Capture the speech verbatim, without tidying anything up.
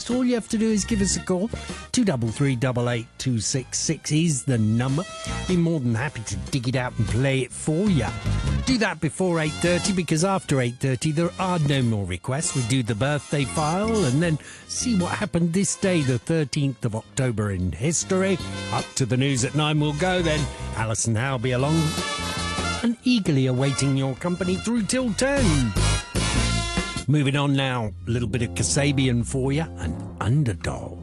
request, all you have to do is give us a call. two three three, eight eight two six six is the number. Be more than happy to dig it out and play it for you. Do that before eight thirty, because after eight thirty there are no more requests. We do the birthday file and then see what happened this day, the thirteenth of October in history. Up to the news at nine we'll go then. Alison Howe will be along and eagerly awaiting your company through till ten. Moving on now, a little bit of Kasabian for you, and Underdog.